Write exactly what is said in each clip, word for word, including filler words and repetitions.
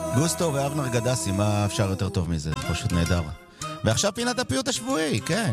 גוסטו ואבנר גדסי, מה אפשר יותר טוב מזה? פשוט נהדר. ועכשיו פינת הפיוט השבועי, כן.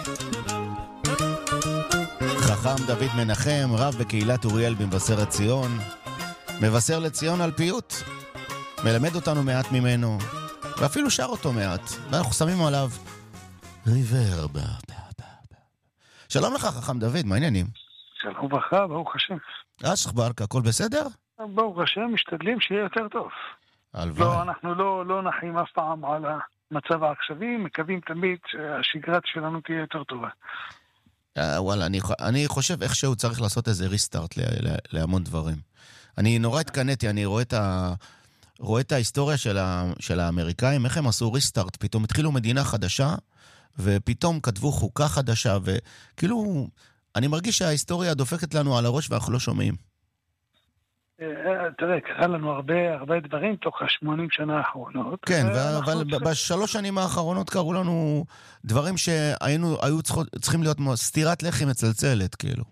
חכם דוד מנחם, רב בקהילת אוריאל במבשרת ציון, מבשר לציון על פיוט, מלמד אותנו מעט ממנו, ואפילו שר אותו מעט, ואנחנו שמים עליו ריברב. שלום לך, חכם דוד, מה העניינים? שלום וברכה, ברוך השם. אשך ברכה, הכל בסדר? ברוך השם, משתדלים שיהיה יותר טוב. הלוואי. לא, אנחנו לא, לא נחים אף פעם על המצב העכשווי, מקווים תמיד שהשגרת שלנו תהיה יותר טובה. אה, וואלה, אני, אני חושב איכשהו צריך לעשות איזה ריסטארט להמון דברים. אני נורא התקנאתי, אני רואה את ה... רואה את ההיסטוריה של, ה... של האמריקאים, איך הם עשו ריסטארט, פתאום התחילו מדינה חדשה, ופתאום כתבו חוקה חדשה, וכאילו, אני מרגיש שההיסטוריה דופקת לנו על הראש ואנחנו לא שומעים. תראה, קרה לנו הרבה, הרבה דברים תוך ה-שמונים שנה האחרונות. כן, אבל בשלוש שנים האחרונות קראו לנו דברים שהיינו, היו צריכים להיות סתירת לחי מצלצלת, כאילו.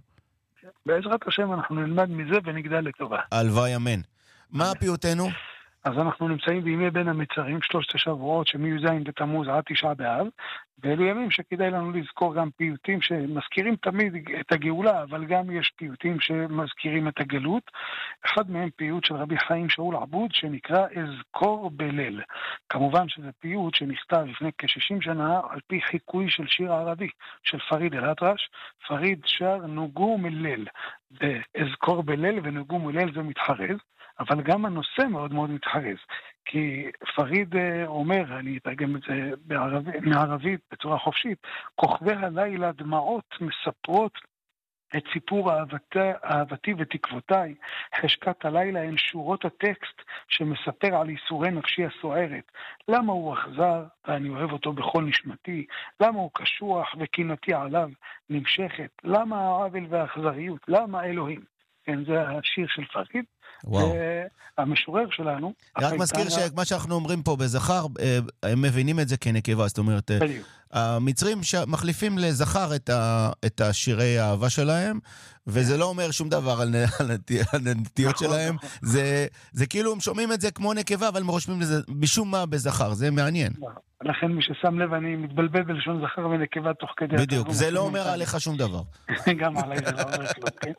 בעזרת השם אנחנו נלמד מזה ונגדל לטובה. הלוואי אמן. מה פיוטנו? אז אנחנו נמצאים בימי בין המצרים, שלושת השבועות שמי"ז בתמוז עד תשעה באב, ואלו ימים שכדאי לנו לזכור גם פיוטים שמזכירים תמיד את הגאולה, אבל גם יש פיוטים שמזכירים את הגלות. אחד מהם פיוט של רבי חיים שאול עבוד שנקרא אזכור בליל. כמובן שזה פיוט שנכתב לפני כ-שישים שנה על פי חיקוי של שיר ערבי של פריד אל-אטרש. פריד שר נוגום אל-ליל, ואזכור בליל ונוגום אל-ליל זה מתחרז. אבל גם הנושא מאוד מאוד מתחרז, כי פריד אומר, אני אתרגם את זה בערבית, מערבית בצורה חופשית, כוכבי הלילה דמעות מספרות את סיפור אהבתי, אהבתי ותקוותיי, חשקת הלילה הן שורות הטקסט שמספר על ייסורי נפשי הסוערת, למה הוא אכזר ואני אוהב אותו בכל נשמתי, למה הוא קשוח וקינתי עליו נמשכת, למה העוול והאכזריות, למה אלוהים. כן, זה השיר של פריד. וואו. המשורר שלנו... רק מזכיר שמה שאנחנו אומרים פה בזכר, הם מבינים את זה כנקבה, זאת אומרת, המצרים מחליפים לזכר את השירי האהבה שלהם, וזה לא אומר שום דבר על הנטיות שלהם, זה כאילו הם שומעים את זה כמו נקבה, אבל הם רושמים לזה בשום מה בזכר, זה מעניין. לכן מי ששם לב, אני מתבלבל בלשון זכר ונקבה תוך כדי... בדיוק, זה לא אומר עליך שום דבר. גם עליי זה לא אומר כלום, כן?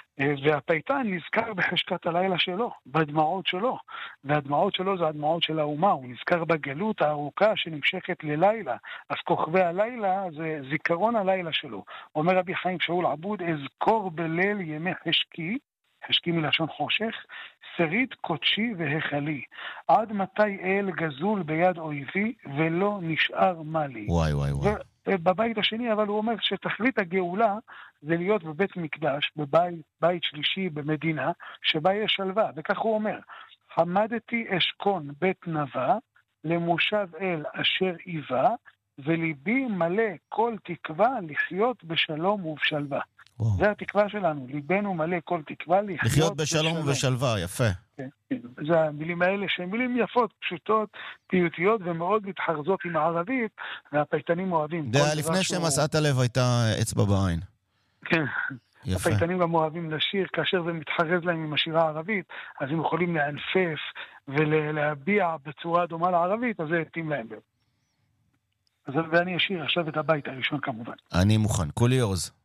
והפייטן נזכר בחשקת הלילה שלו, בדמעות שלו, והדמעות שלו זה הדמעות של האומה, הוא נזכר בגלות הארוכה שנמשכת ללילה, אז כוכבי הלילה זה זיכרון הלילה שלו. אומר רבי חיים שאול עבוד, אזכור בליל ימי חשקי, חשקי מלשון חושך, שרית קודשי והחלי, עד מתי אל גזול ביד אויבי ולא נשאר מה לי. וואי וואי וואי. בבית השני, אבל הוא אומר שתכלית הגאולה זה להיות בבית מקדש, בבית בית שלישי במדינה, שבה יש שלווה. וכך הוא אומר, חמדתי אשכון בית נווה, למושב אל אשר איבה, וליבי מלא כל תקווה לחיות בשלום ובשלווה. וואו. זה התקווה שלנו, ליבנו מלא כל תקווה לחיות, לחיות בשלום ובשלווה, יפה. כן, כן. זה המילים האלה שהן מילים יפות, פשוטות, פיוטיות ומאוד מתחרזות עם הערבית, והפייטנים אוהבים. זה לפני שמסעת הלב הייתה אצבע בעין. כן. יפה. הפייטנים גם אוהבים לשיר, כאשר זה מתחרז להם עם השירה הערבית, אז הם יכולים להנפף ולהביע בצורה דומה לערבית, אז זה יתאים להם. אז ואני אשיר עכשיו את הבית הראשון כמובן. אני מוכן, כולי עוז.